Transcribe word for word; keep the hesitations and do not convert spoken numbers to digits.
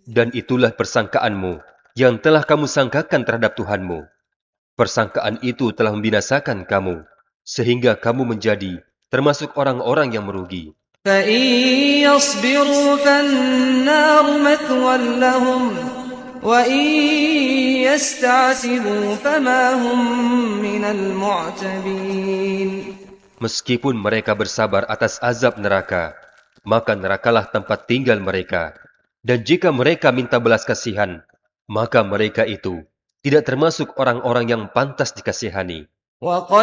Dan itulah persangkaanmu yang telah kamu sangkakan terhadap Tuhanmu. Persangkaan itu telah membinasakan kamu, sehingga kamu menjadi termasuk orang-orang yang merugi. فإن يصبروا فالنار مثوى لهم وإن يستعتبوا فما هم من المعتبين. Meskipun mereka bersabar atas azab neraka, maka nerakalah tempat tinggal mereka. Dan jika mereka minta belas kasihan, maka mereka itu tidak termasuk orang-orang yang pantas dikasihani.